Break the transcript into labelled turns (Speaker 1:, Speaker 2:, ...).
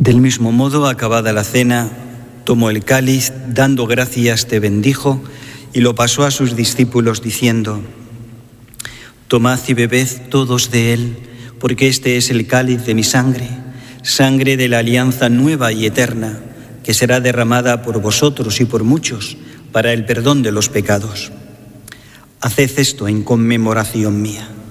Speaker 1: Del mismo modo, acabada la cena, tomó el cáliz, dando gracias, te bendijo y lo pasó a sus discípulos diciendo: Tomad y bebed todos de él, porque este es el cáliz de mi sangre, sangre de la alianza nueva y eterna, que será derramada por vosotros y por muchos para el perdón de los pecados. Haced esto en conmemoración mía.